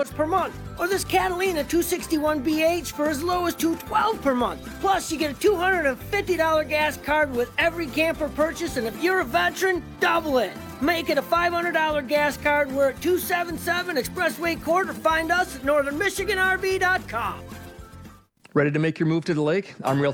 per month. Or this Catalina 261BH for as low as $212 per month. Plus, you get a $250 gas card with every camper purchase, and if you're a veteran, double it. Make it a $500 gas card. We're at 277 Expressway Court, or find us at northernmichiganrv.com. Ready to make your move to the lake? I'm Realtor